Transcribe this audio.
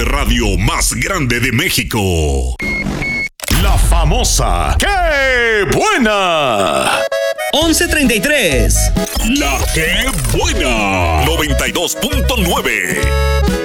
de radio más grande de México. La famosa ¡Qué buena! 11:33. La ¡Qué buena! 92.9.